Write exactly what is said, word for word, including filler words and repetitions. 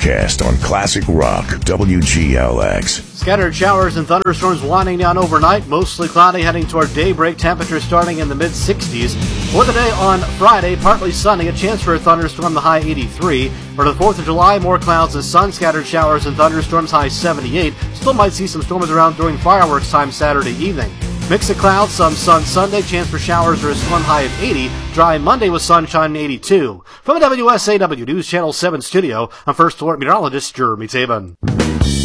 forecast on Classic Rock W G L X. Scattered showers and thunderstorms winding down overnight. Mostly cloudy heading toward daybreak. Temperatures starting in the mid sixties. For the day on Friday, partly sunny. A chance for a thunderstorm, the high eighty-three. For the fourth of July, more clouds and sun. Scattered showers and thunderstorms, high seventy-eight. Still might see some storms around during fireworks time Saturday evening. Mix of clouds, some sun Sunday. Chance for showers or a storm, high of eighty. Dry Monday with sunshine, eighty-two. From the W S A W News Channel seven studio, I'm First Alert Meteorologist Jeremy Taban.